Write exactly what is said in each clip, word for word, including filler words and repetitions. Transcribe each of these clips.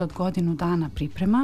od godinu dana priprema,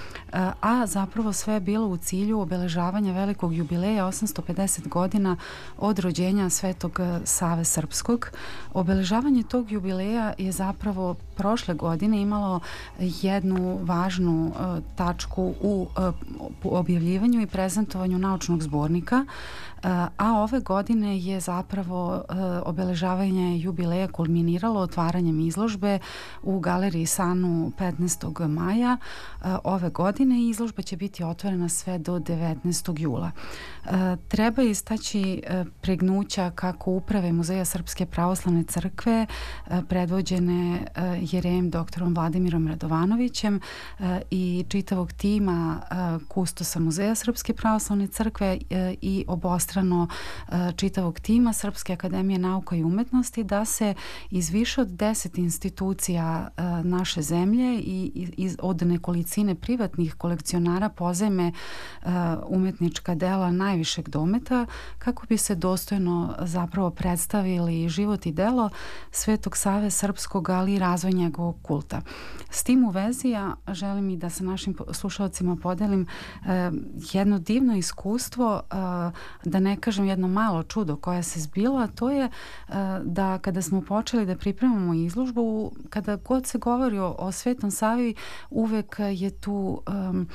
a zapravo sve je bilo u cilju obeležavanja velikog jubileja osamsto pedeset godina od rođenja Svetog Save Srpskog. Obeležavanje tog jubileja je zapravo prošle godine imalo jednu važnu uh, tačku u uh, objavljivanju i prezentovanju naučnog zbornika, uh, a ove godine je zapravo uh, obeležavanje jubileja kulminiralo otvaranjem izložbe u Galeriji Sanu petnaestog maja uh, ove godine. Izložba će biti otvorena sve do devetnaestog jula. E, treba istaći e, pregnuća kako uprave Muzeja Srpske pravoslavne crkve e, predvođene e, jerejem doktorom Vladimirom Radovanovićem e, i čitavog tima e, kustosa Muzeja Srpske pravoslavne crkve e, i obostrano e, čitavog tima Srpske akademije nauka i umetnosti da se iz više od deset institucija e, naše zemlje i, i od nekolicine privatnih kolekcionara pozajme uh, umetnička dela najvišeg dometa kako bi se dostojno zapravo predstavili život i delo Svetog Save Srpskog, ali i razvoj njegovog kulta. S tim u vezi ja želim i da sa našim slušalcima podelim uh, jedno divno iskustvo, uh, da ne kažem jedno malo čudo koje se zbilo, a to je uh, da kada smo počeli da pripremamo izložbu, kada god se govori o, o Svetom Savi, uvek je tu um,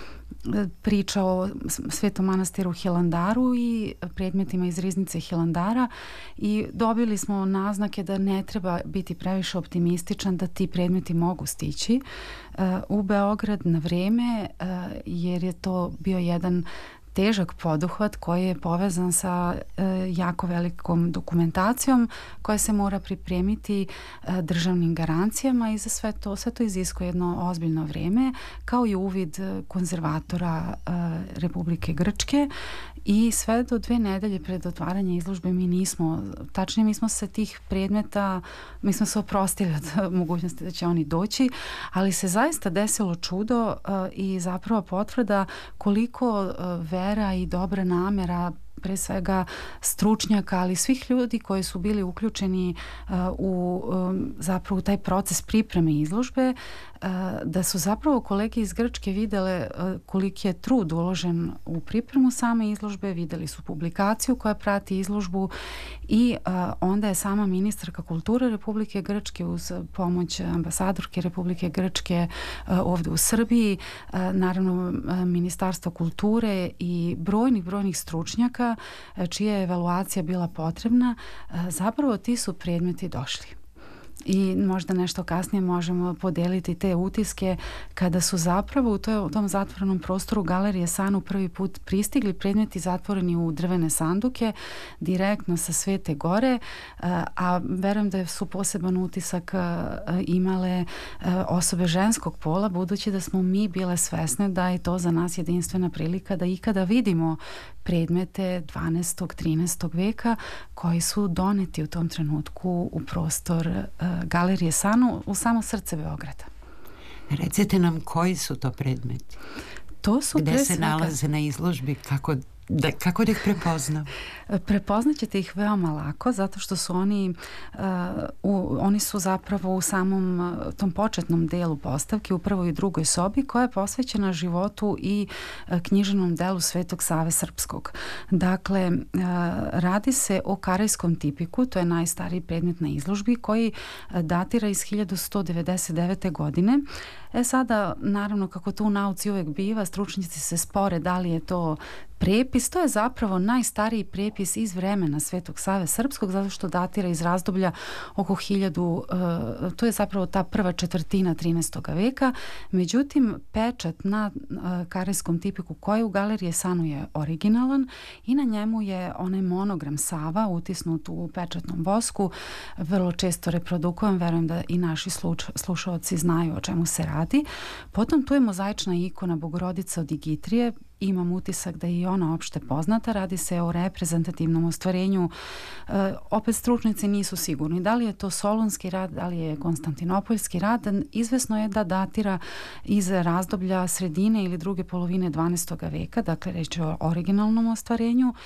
priča o Svetom manastiru Hilandaru i predmetima iz riznice Hilandara i dobili smo naznake da ne treba biti previše optimističan da ti predmeti mogu stići uh, u Beograd na vreme, uh, jer je to bio jedan težak poduhvat koji je povezan sa e, jako velikom dokumentacijom koja se mora pripremiti e, državnim garancijama i za sve to, sve to iziskuje jedno ozbiljno vreme, kao i uvid konzervatora e, Republike Grčke i sve do dve nedelje pred otvaranje izložbe mi nismo, tačnije mi smo se tih predmeta, mi smo se oprostili od mogućnosti da će oni doći, ali se zaista desilo čudo e, i zapravo potvrda koliko e, vera i dobra namera pre svega stručnjaka, ali svih ljudi koji su bili uključeni uh, u um, zapravo taj proces pripreme izložbe, uh, da su zapravo kolege iz Grčke videle uh, koliki je trud uložen u pripremu same izložbe, videli su publikaciju koja prati izložbu i uh, onda je sama ministarka kulture Republike Grčke uz pomoć ambasadorke Republike Grčke uh, ovde u Srbiji, uh, naravno uh, Ministarstvo kulture i brojnih, brojnih stručnjaka čija je evaluacija bila potrebna, zapravo ti su predmeti došli. I možda nešto kasnije možemo podeliti te utiske kada su zapravo u, toj, u tom zatvorenom prostoru Galerije Sanu prvi put pristigli predmeti zatvoreni u drvene sanduke direktno sa Svete Gore, a verujem da su poseban utisak imale osobe ženskog pola, budući da smo mi bile svesne da je to za nas jedinstvena prilika da ikada vidimo predmete dvanaestog trinaestog veka koji su doneti u tom trenutku u prostor uh, Galerije Sanu u samo srce Beograda. Recite nam koji su to predmeti? To su gde se svega nalaze na izložbi, kako Da, kako da ih prepoznam? Prepoznaćete ih veoma lako zato što su oni uh, u, oni su zapravo u samom uh, tom početnom delu postavke u prvoj i drugoj sobi koja je posvećena životu i uh, književnom delu Svetog Save Srpskog. Dakle, uh, radi se o karejskom tipiku, to je najstariji predmet na izložbi koji uh, datira iz hiljadu sto devedeset devete. godine. E sada, naravno, kako to u nauci uvek biva, stručnjaci se spore da li je to prepis. To je zapravo najstariji prepis iz vremena Svetog Save Srpskog, zato što datira iz razdoblja oko hiljadu, uh, to je zapravo ta prva četvrtina trinaestog veka. Međutim, pečat na uh, karejskom tipiku koji u Galerije Sanu je originalan i na njemu je onaj monogram Sava utisnut u pečatnom vosku. Vrlo često reprodukujem, verujem da i naši sluč, slušalci znaju o čemu se radi. Potom tu je mozaična ikona Bogorodice od Igitrije. Imam utisak da je i ona opšte poznata, radi se o reprezentativnom ostvarenju. E, opet stručnici nisu sigurni da li je to solunski rad, da li je konstantinopoljski rad. Izvesno je da datira iz razdoblja sredine ili druge polovine dvanaestog veka, dakle reći o originalnom ostvarenju.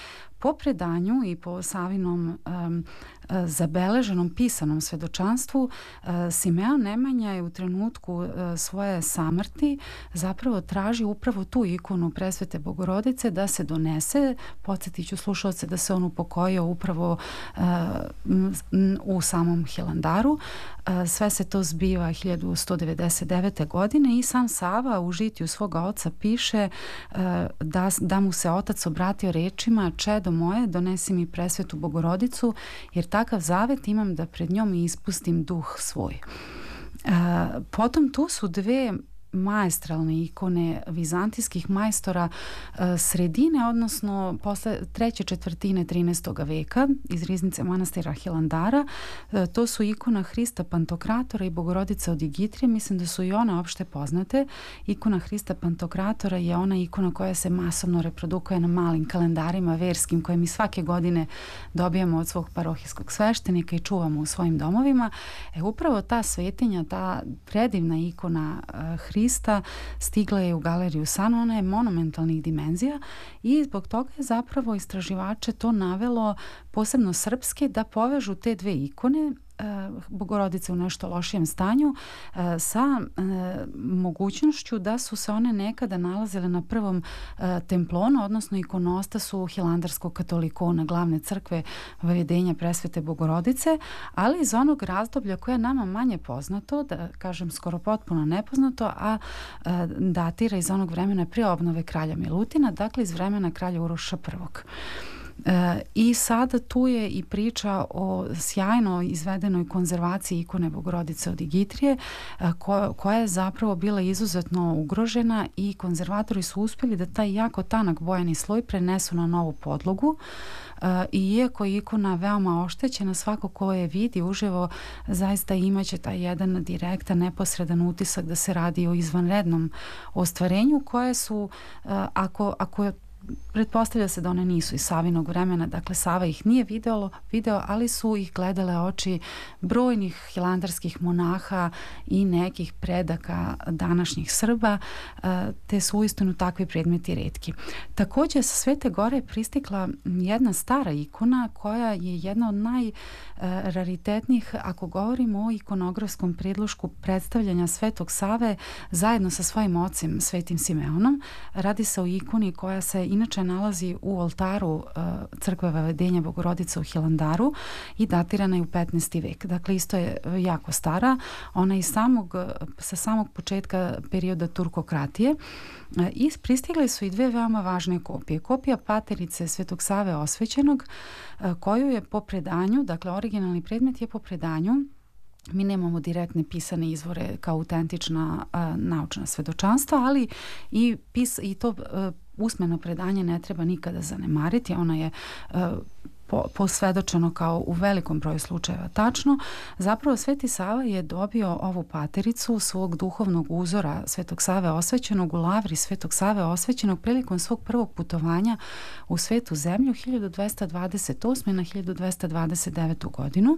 Po predanju i po Savinom um, zabeleženom pisanom svedočanstvu, Simeon Nemanja je u trenutku svoje samrti zapravo traži upravo tu ikonu Presvete Bogorodice da se donese. Podsjetit ću slušalce da se on upokojio upravo u samom Hilandaru. Sve se to zbiva hiljadu sto devedeset devete. godine i sam Sava u žitiju svoga oca piše da, da mu se otac obratio rečima: čedo moje, donesi mi Presvetu Bogorodicu, jer takav zavet imam da pred njom ispustim duh svoj. Potom tu su dve maestralne ikone vizantijskih majstora sredine, odnosno posle treće četvrtine trinaestog veka iz riznice manastira Hilandara. To su ikona Hrista Pantokratora i Bogorodica od Igitrije. Mislim da su i one opšte poznate. Ikona Hrista Pantokratora je ona ikona koja se masovno reprodukuje na malim kalendarima verskim koje mi svake godine dobijamo od svog parohijskog sveštenika i čuvamo u svojim domovima. E, upravo ta svetinja, ta predivna ikona Hrista Hrista stigla je u galeriju San, ona je monumentalnih dimenzija i zbog toga je zapravo istraživače to navelo, posebno srpske, da povežu te dve ikone, Bogorodice u nešto lošijem stanju, sa mogućnošću da su se one nekada nalazile na prvom templonu, odnosno ikonostasu Hilandarskog katolikona, glavne crkve Vavedenja Presvete Bogorodice, ali iz onog razdoblja koje je nama manje poznato, da kažem skoro potpuno nepoznato, a datira iz onog vremena prije obnove kralja Milutina, dakle iz vremena kralja Uroša prvog. E, I sada tu je i priča o sjajno izvedenoj konzervaciji ikone Bogorodice od Igitrije, ko, koja je zapravo bila izuzetno ugrožena i konzervatori su uspjeli da taj jako tanak bojani sloj prenesu na novu podlogu. E, I iako je ikona veoma oštećena, svako ko je vidi uživo zaista imaće taj jedan direktan, neposredan utisak da se radi o izvanrednom ostvarenju koje su, e, ako, ako pretpostavlja se da one nisu iz Savinog vremena, dakle Sava ih nije video, video, ali su ih gledale oči brojnih hilandarskih monaha i nekih predaka današnjih Srba, te su uistinu takvi predmeti retki. Također sa Svete Gore je pristigla jedna stara ikona koja je jedna od najraritetnijih ako govorimo o ikonografskom predlošku predstavljanja Svetog Save zajedno sa svojim ocem Svetim Simeonom. Radi se o ikoni koja se inače nalazi u oltaru uh, crkve Vavedenja Bogorodice u Hilandaru i datirana je u petnaesti vek. Dakle, isto je jako stara. Ona iz samog, sa samog početka perioda turkokratije. Uh, I pristigle su i dve veoma važne kopije. Kopija Paterice Svetog Save osvećenog, uh, koju je po predanju, dakle originalni predmet je po predanju, mi nemamo direktne pisane izvore kao autentična uh, naučna svedočanstva, ali i, pis, i to uh, usmeno predanje ne treba nikada zanemariti. Ona je uh, po, posvedočeno kao u velikom broju slučajeva tačno. Zapravo Sveti Sava je dobio ovu patericu svog duhovnog uzora Svetog Save osvećenog u lavri Svetog Save osvećenog prilikom svog prvog putovanja u Svetu zemlju hiljadu dvesta dvadeset osme na hiljadu dvesta dvadeset devetu. godinu.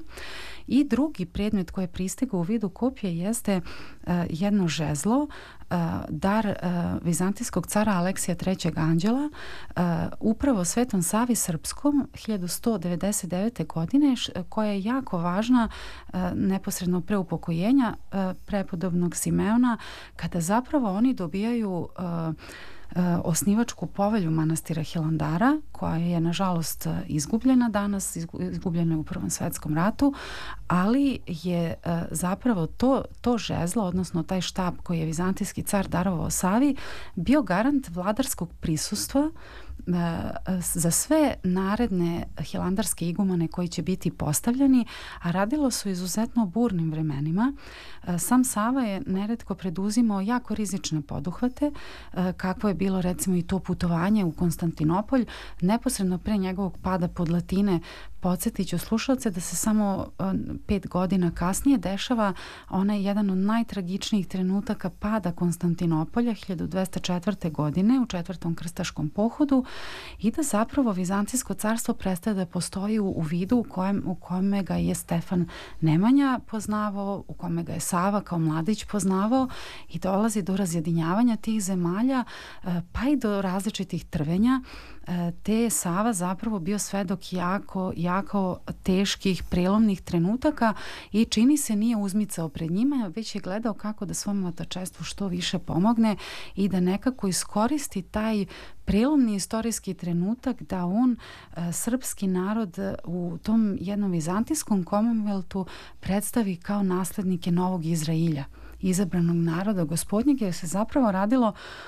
I drugi predmet koji je pristigao u vidu kopije jeste uh, jedno žezlo, uh, dar uh, vizantijskog cara Aleksija trećeg Anđela, uh, upravo Svetom Savi Srpskom hiljadu sto devedeset devete. godine, š, koja je jako važna uh, neposredno pre upokojenja uh, prepodobnog Simeona, kada zapravo oni dobijaju uh, osnivačku povelju manastira Hilandara, koja je nažalost izgubljena danas, izgubljena je u Prvom svetskom ratu, ali je zapravo to, to žezlo, odnosno taj štab koji je vizantijski car darovao Savi, bio garant vladarskog prisustva za sve naredne hilandarske igumane koji će biti postavljeni, a radilo su izuzetno burnim vremenima. Sam Sava je neretko preduzimao jako rizične poduhvate, kakvo je bilo recimo i to putovanje u Konstantinopolj neposredno pre njegovog pada pod Latine podsjetit ću slušalce da se samo pet godina kasnije dešava onaj jedan od najtragičnijih trenutaka pada Konstantinopolja hiljadu dvesta četvrte. godine u četvrtom krstaškom pohodu i da zapravo Vizantijsko carstvo prestaje da postoji u, u vidu u kojem, u kome ga je Stefan Nemanja poznavao, u kome ga je Sava kao mladić poznavao i dolazi do razjedinjavanja tih zemalja pa i do različitih trvenja, te je Sava zapravo bio svedok jako, jako teških prelomnih trenutaka i čini se nije uzmicao pred njima, već je gledao kako da svom otačestvu što više pomogne i da nekako iskoristi taj prelomni istorijski trenutak da on srpski narod u tom jednom vizantijskom Commonwealthu predstavi kao naslednike novog Izrailja, izabranog naroda gospodnjeg, jer se zapravo radilo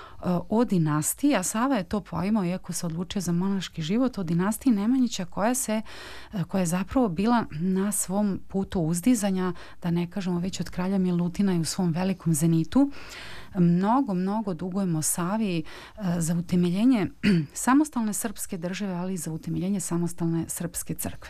o dinastiji, a Sava je to poimao, iako se odlučio za monaški život, o dinastiji Nemanjića koja se, koja je zapravo bila na svom putu uzdizanja, da ne kažemo već od kralja Milutina i u svom velikom zenitu. Mnogo, mnogo dugujemo Savi za utemeljenje samostalne srpske države, ali i za utemeljenje samostalne srpske crkve.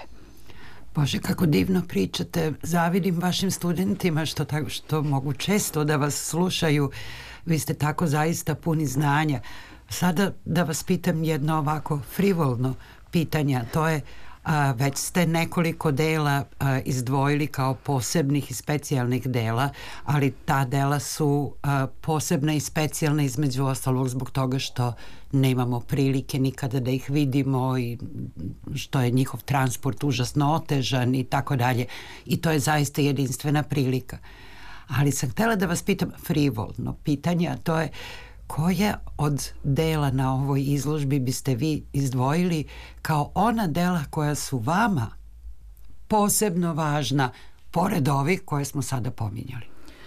Bože, kako divno pričate. Zavidim vašim studentima što, tako, što mogu često da vas slušaju. Vi ste tako zaista puni znanja. Sada da vas pitam jedno ovako frivolno pitanje. To je, a, već ste nekoliko dela a, izdvojili kao posebnih i specijalnih dela, ali ta dela su a, posebna i specijalna između ostalog zbog toga što nemamo prilike nikada da ih vidimo i što je njihov transport užasno otežan i tako dalje. I to je zaista jedinstvena prilika. Ali sam htjela da vas pitam frivolno pitanje, a to je koje od dela na ovoj izložbi biste vi izdvojili kao ona dela koja su vama posebno važna, pored ovih koje smo sada pominjali?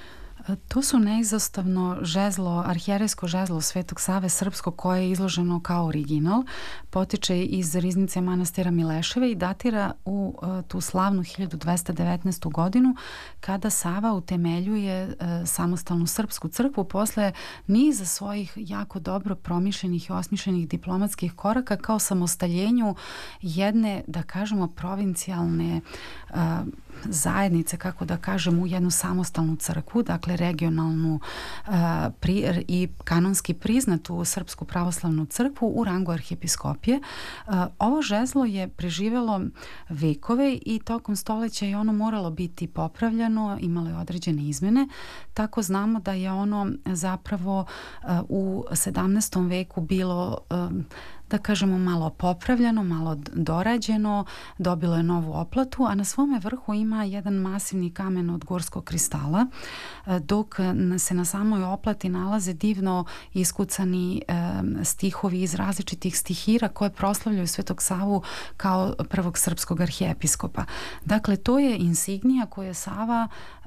To su neizostavno žezlo, arhijerejsko žezlo Svetog Save srpsko koje je izloženo kao original. Potiče iz riznice manastira Mileševe i datira u uh, tu slavnu hiljadu dvesta devetnaestu. godinu kada Sava utemeljuje uh, samostalnu srpsku crkvu posle niza svojih jako dobro promišljenih i osmišljenih diplomatskih koraka kao samostaljenju jedne, da kažemo, provincijalne uh, zajednice, kako da kažem, u jednu samostalnu crkvu, dakle regionalnu uh, pri, i kanonski priznatu Srpsku pravoslavnu crkvu u rangu arhijepiskopije. Uh, ovo žezlo je preživelo vekove i tokom stoleća je ono moralo biti popravljano, imalo je određene izmene, tako znamo da je ono zapravo uh, u sedamnaestom veku bilo uh, da kažemo malo popravljeno, malo dorađeno, dobilo je novu oplatu, a na svome vrhu ima jedan masivni kamen od gorskog kristala, dok se na samoj oplati nalaze divno iskucani stihovi iz različitih stihira koje proslavljaju Svetog Savu kao prvog srpskog arhijepiskopa. Dakle, to je insignija koje Sava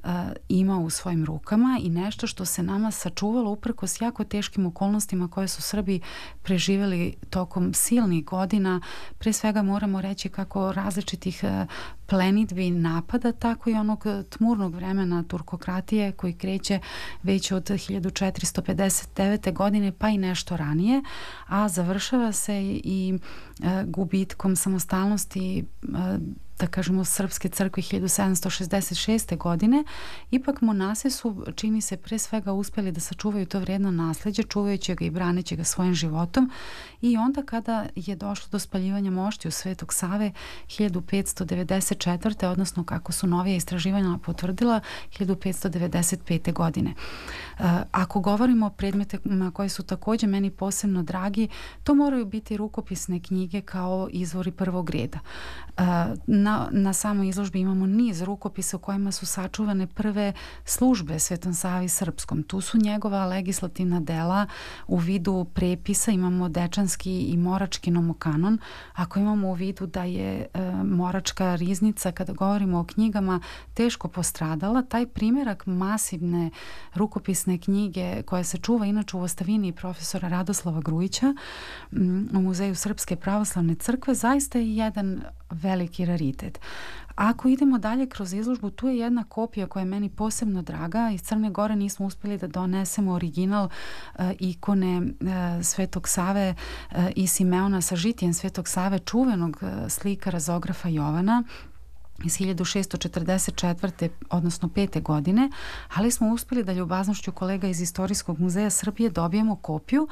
ima u svojim rukama i nešto što se nama sačuvalo uprkos jako teškim okolnostima koje su Srbi preživjeli tokom silnih godina. Pre svega moramo reći kako različitih plenidbi napada, tako i onog tmurnog vremena turkokratije koji kreće već od hiljadu četiristo pedeset devete. godine pa i nešto ranije, a završava se i e, gubitkom samostalnosti e, da kažemo Srpske crkve hiljadu sedamsto šezdeset šeste. godine. Ipak monasi su, čini se, pre svega uspjeli da sačuvaju to vrijedno nasleđe, čuvajući ga i braneći ga svojim životom, i onda kada je došlo do spaljivanja moštiju Svetog Save hiljadu petsto devedeset četvrte. odnosno kako su novije istraživanja potvrdila hiljadu petsto devedeset pete. godine. Ako govorimo o predmetima koji su također meni posebno dragi, to moraju biti rukopisne knjige kao izvori prvog reda. Na, na samoj izložbi imamo niz rukopisa u kojima su sačuvane prve službe Svetom Savi srpskom. Tu su njegova legislativna dela u vidu prepisa, imamo Dečanski i Morački nomokanon. Ako imamo u vidu da je e, Moračka riznica, kada govorimo o knjigama, teško postradala, taj primjerak masivne rukopisne knjige koja se čuva inače u ostavini profesora Radoslava Grujića u Muzeju Srpske pravoslavne crkve zaista je jedan veliki raritet. Ako idemo dalje kroz izložbu, tu je jedna kopija koja je meni posebno draga. Iz Crne Gore nismo uspjeli da donesemo original uh, ikone uh, Svetog Save uh, i Simeona sa žitijem Svetog Save, čuvenog uh, slikara Zografa Jovana iz hiljadu šesto četrdeset četvrte odnosno pete godine, ali smo uspjeli da ljubaznošću kolega iz Istorijskog muzeja Srbije dobijemo kopiju.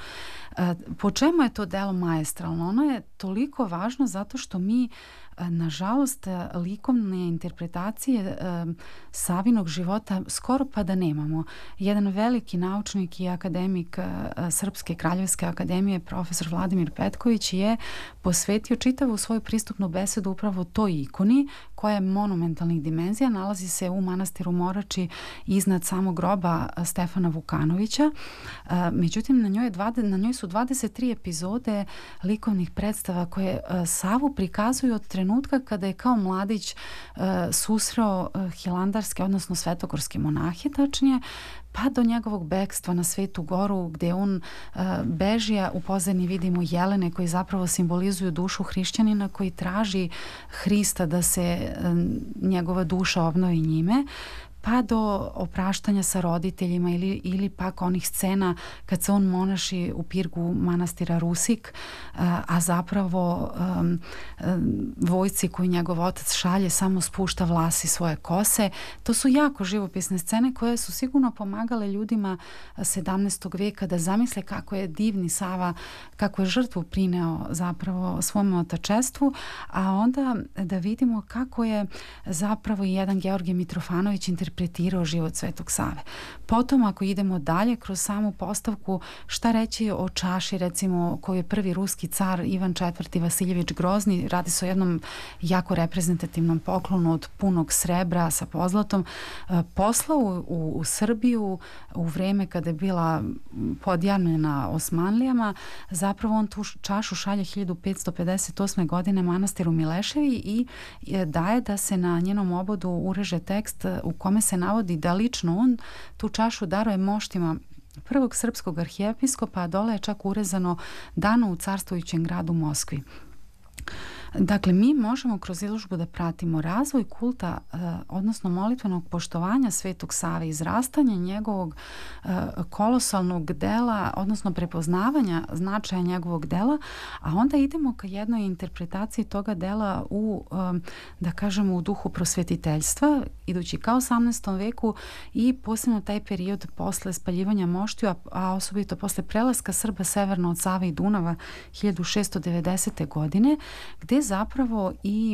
Po čemu je to delo maestralno? Ono je toliko važno zato što mi, nažalost, likovne interpretacije Savinog života skoro pa da nemamo. Jedan veliki naučnik i akademik Srpske kraljevske akademije, profesor Vladimir Petković, je posvetio čitavu svoju pristupnu besedu upravo toj ikoni, koja je monumentalnih dimenzija, nalazi se u manastiru Morači iznad samog groba Stefana Vukanovića. Međutim, na njoj, je dvadeset, na njoj su dvadeset tri epizode likovnih predstava koje Savu prikazuju od trenutka kada je kao mladić susreo hilandarske, odnosno svetogorske monahe, tačnije, pa do njegovog bekstva na Svetu Goru, gdje on uh, beži, a u pozadini vidimo jelene koji zapravo simbolizuju dušu hrišćanina koji traži Hrista da se uh, njegova duša obnovi njime, pa do opraštanja sa roditeljima ili, ili pak onih scena kad se on monaši u pirgu manastira Rusik, a, a zapravo um, um, vojci koju njegov otac šalje samo spušta vlasi svoje kose. To su jako živopisne scene koje su sigurno pomagale ljudima sedamnaestog veka da zamisle kako je divni Sava, kako je žrtvu prineo zapravo svom otačestvu, a onda da vidimo kako je zapravo i jedan Georgije Mitrofanović interpretirao život Svetog Save. Potom, ako idemo dalje kroz samu postavku, šta reći o čaši, recimo, koju je prvi ruski car Ivan četvrti Vasiljević Grozni, radi se o jednom jako reprezentativnom poklonu od punog srebra sa pozlatom, poslao u, u Srbiju u vreme kada je bila podjarmljena Osmanlijama. Zapravo on tu čašu šalje hiljadu petsto pedeset osme godine manastiru Mileševi i daje da se na njenom obodu ureže tekst u kome se navodi da lično on tu čašu daruje moštima prvog srpskog arhijepiskopa, a dole je čak urezano dano u carstvujućem gradu Moskvi. Dakle, mi možemo kroz izložbu da pratimo razvoj kulta, eh, odnosno molitvenog poštovanja Svetog Save, izrastanje njegovog eh, kolosalnog dela, odnosno prepoznavanja značaja njegovog dela, a onda idemo ka jednoj interpretaciji toga dela u, eh, da kažemo, u duhu prosvetiteljstva, idući ka osamnaestom veku i posebno taj period posle spaljivanja moštiju, a, a osobito posle prelaska Srba severno od Save i Dunava hiljadu šesto devedesete godine, gde zapravo i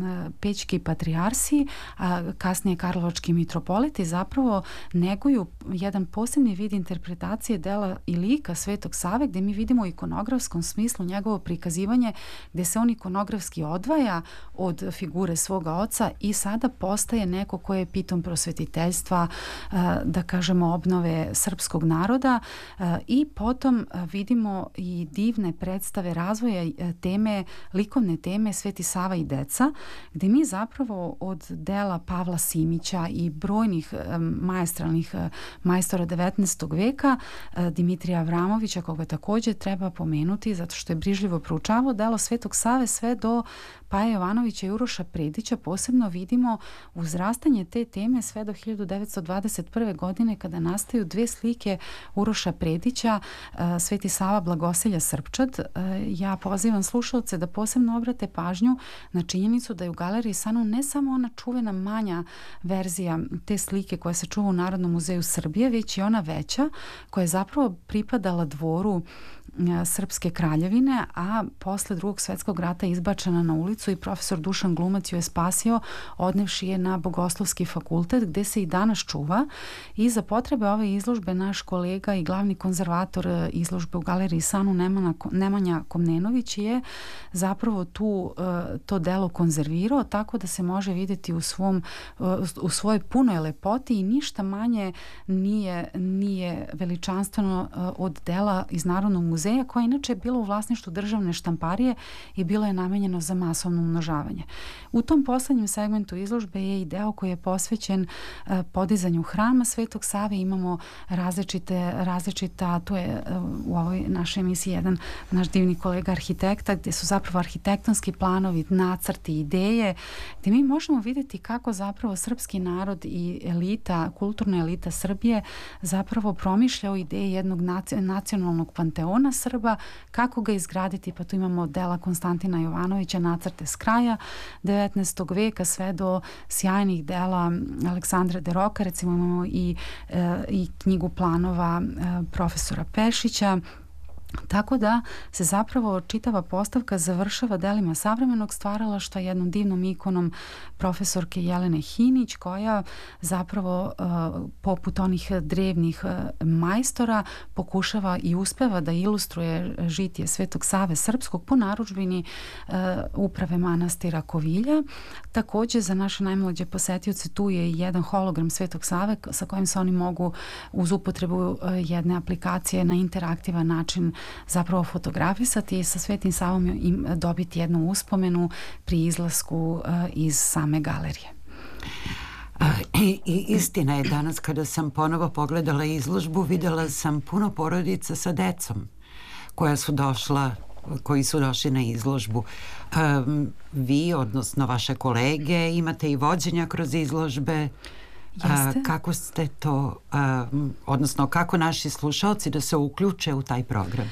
pećki patrijarsi, a kasnije karlovački mitropoliti zapravo neguju jedan posebni vid interpretacije dela i lika Svetog Save, gdje mi vidimo u ikonografskom smislu njegovo prikazivanje, gdje se on ikonografski odvaja od figure svoga oca i sada postaje neko koje je pitom prosvetiteljstva, da kažemo obnove srpskog naroda, i potom vidimo i divne predstave razvoja teme, likovne teme Sveti Sava i deca, gdje mi zapravo od dela Pavla Simića i brojnih maestralnih majstora devetnaestog veka, Dimitrija Avramovića, koga također treba pomenuti zato što je brižljivo proučavao delo Svetog Save, sve do Paja Jovanovića i Uroša Predića, posebno vidimo uzrastanje te teme sve do hiljadu devetsto dvadeset prve godine kada nastaju dve slike Uroša Predića, Sveti Sava Blagoselja Srpčad. Ja pozivam slušalce da posebno obrate pažnju na činjenicu da je u galeriji Sanu ne samo ona čuvena manja verzija te slike koja se čuva u Narodnom muzeju Srbije, već i ona veća koja je zapravo pripadala dvoru Srpske kraljevine, a posle drugog svjetskog rata izbačena na ulicu i profesor Dušan Glumac ju je spasio odnevši je na Bogoslovski fakultet gdje se i danas čuva, i za potrebe ove izložbe naš kolega i glavni konzervator izložbe u galeriji Sanu Nemanja, Nemanja Komnenović je zapravo tu to delo konzervirao tako da se može vidjeti u svom u svojoj punoj lepoti i ništa manje nije, nije veličanstveno od dela iz Narodnog muzeja koja inače je bilo u vlasništvu državne štamparije i bilo je namenjeno za masovno umnožavanje. U tom posljednjem segmentu izložbe je i deo koji je posvećen uh, podizanju hrama Svetog Save. Imamo različite, različita, tu je uh, u ovoj našoj emisiji jedan naš divni kolega arhitekta, gdje su zapravo arhitektonski školski planovi, nacrti, ideje, gdje mi možemo vidjeti kako zapravo srpski narod i elita, kulturna elita Srbije zapravo promišlja o ideji jednog nacionalnog panteona Srba, kako ga izgraditi, pa tu imamo dela Konstantina Jovanovića, nacrte s kraja devetnaestog veka sve do sjajnih dela Aleksandra Deroka, recimo imamo i, e, i knjigu planova e, profesora Pešića. Tako da se zapravo čitava postavka završava delima savremenog stvaralaštva, jednom divnom ikonom profesorke Jelene Hinić, koja zapravo uh, poput onih drevnih uh, majstora pokušava i uspeva da ilustruje žitije Svetog Save Srpskog po narudžbini uh, uprave manastira Kovilja. Takođe za naše najmlađe posetioce tu je i jedan hologram Svetog Save sa kojim se oni mogu uz upotrebu uh, jedne aplikacije na interaktivan način zapravo fotografisati i sa Svetim Savom im dobiti jednu uspomenu pri izlasku uh, iz same galerije. I, I istina je, danas kada sam ponovo pogledala izložbu, videla sam puno porodica sa decom koja su došla koji su došli na izložbu. Um, vi, odnosno vaše kolege, imate i vođenja kroz izložbe. A, kako ste to, a, odnosno kako naši slušalci da se uključe u taj program?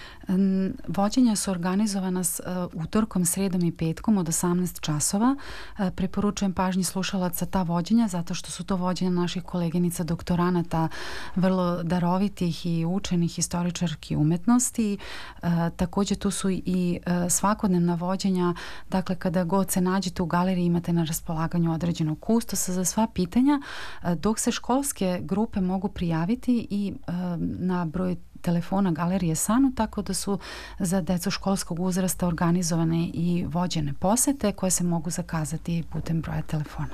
Vođenja su organizovana s uh, utorkom, sredom i petkom od osamnaest časova. Uh, preporučujem pažnji slušalaca ta vođenja zato što su to vođenja naših koleginica doktoranata, vrlo darovitih i učenih historičarki umetnosti. Uh, također tu su i uh, svakodnevna vođenja, dakle kada god se nađete u galeriji imate na raspolaganju određenog kustosa za sva pitanja, uh, dok se školske grupe mogu prijaviti i uh, na broj telefona Galerije Sanu, tako da su za decu školskog uzrasta organizovane i vođene posete koje se mogu zakazati putem broja telefona.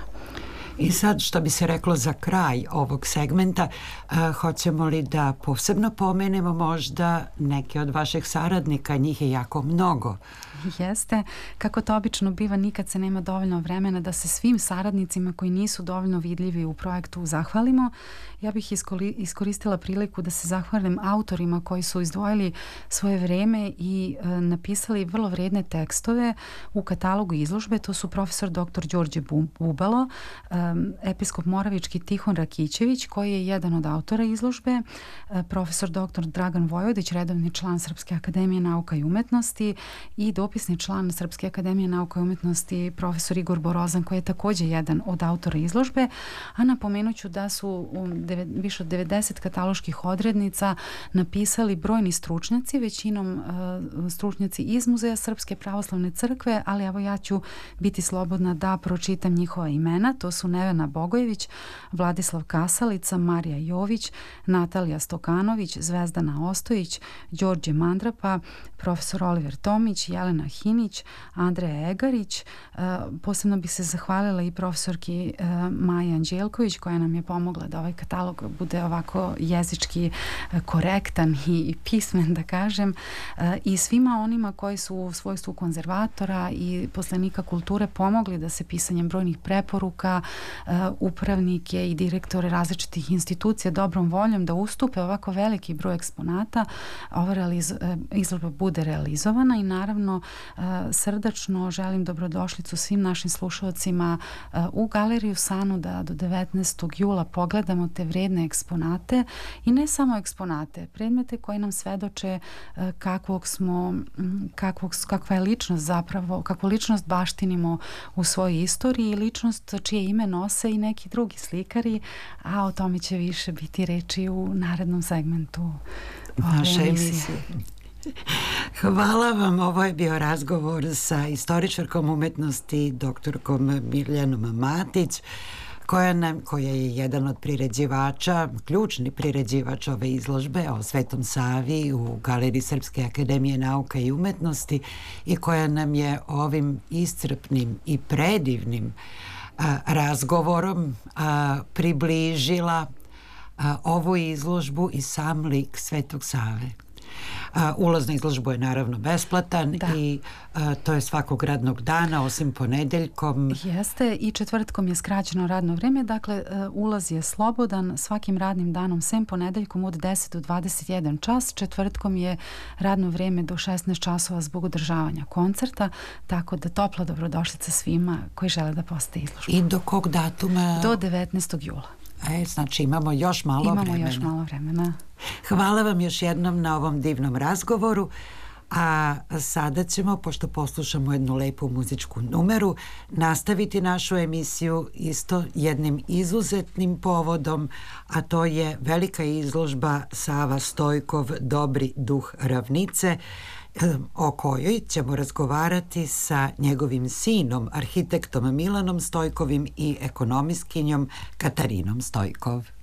I sad, što bi se reklo za kraj ovog segmenta, uh, hoćemo li da posebno pomenemo možda neke od vaših saradnika, njih je jako mnogo. Jeste, kako to obično biva, nikad se nema dovoljno vremena da se svim saradnicima koji nisu dovoljno vidljivi u projektu zahvalimo. Ja bih iskoristila priliku da se zahvalim autorima koji su izdvojili svoje vreme i e, napisali vrlo vredne tekstove u katalogu izložbe. To su profesor doktor Đorđe Bubalo, e, episkop Moravički Tihon Rakićević, koji je jedan od autora izložbe, e, profesor doktor Dragan Vojvodić, redovni član Srpske akademije nauka i umetnosti, i dopisni član Srpske akademije nauka i umetnosti profesor Igor Borozan, koji je također jedan od autora izložbe. A napomenuću da su u više od devedeset kataloških odrednica napisali brojni stručnjaci, većinom uh, stručnjaci iz Muzeja Srpske pravoslavne crkve, ali evo ja ću biti slobodna da pročitam njihova imena. To su Nevena Bogojević, Vladislav Kasalica, Marija Jović, Natalija Stokanović, Zvezdana Ostojić, Đorđe Mandrapa, profesor Oliver Tomić, Jelena Hinić, Andreja Egarić. Uh, posebno bih se zahvalila i profesorki uh, Maji Anđelković, koja nam je pomogla da ovaj katalog bude ovako jezički korektan i pismen, da kažem, i svima onima koji su u svojstvu konzervatora i poslanika kulture pomogli da se pisanjem brojnih preporuka upravnike i direktore različitih institucija dobrom voljom da ustupe ovako veliki broj eksponata, ova realiz- izložba bude realizovana. I naravno srdačno želim dobrodošlicu svim našim slušalcima u Galeriju Sanu, da do devetnaestog jula pogledamo te vredne eksponate, i ne samo eksponate, predmete koji nam svedoče kakvog smo, kakvog, kakva je ličnost zapravo, kakvu ličnost baštinimo u svojoj istoriji i ličnost čije ime nose i neki drugi slikari, a o tome će više biti reči u narednom segmentu naše emisije. Hvala vam, ovo je bio razgovor sa istoričarkom umetnosti doktorkom Mirjanom Matić, koja, nam, koja je jedan od priređivača, ključni priređivač ove izložbe o Svetom Savi u Galeriji Srpske akademije nauka i umetnosti, i koja nam je ovim iscrpnim i predivnim a, razgovorom a, približila a, ovu izložbu i sam lik Svetog Save. A, ulaz na izložbu je naravno besplatan da. i a, to je svakog radnog dana osim ponedeljkom. Jeste, i četvrtkom je skraćeno radno vrijeme, dakle ulaz je slobodan svakim radnim danom sem ponedeljkom od deset do dvadeset jedan čas, četvrtkom je radno vrijeme do šesnaest časova zbog održavanja koncerta, tako da topla dobrodošlica svima koji žele da posete izložbu. I do kog datuma? Do devetnaestog jula. E, znači imamo još malo imamo vremena. Imamo još malo vremena. Hvala vam još jednom na ovom divnom razgovoru. A sada ćemo, pošto poslušamo jednu lepu muzičku numeru, nastaviti našu emisiju isto jednim izuzetnim povodom, a to je velika izložba Sava Stojkov Dobri duh ravnice, o kojoj ćemo razgovarati sa njegovim sinom, arhitektom Milanom Stojkovim i ekonomistkinjom Katarinom Stojkov.